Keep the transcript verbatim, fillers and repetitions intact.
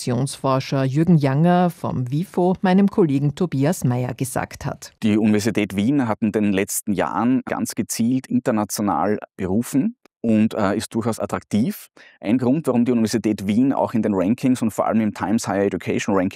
Innovationsforscher Jürgen Janger vom WIFO meinem Kollegen Tobias Meyer gesagt hat. Die Universität Wien hat in den letzten Jahren ganz gezielt international berufen und äh, ist durchaus attraktiv. Ein Grund, warum die Universität Wien auch in den Rankings und vor allem im Times Higher Education Ranking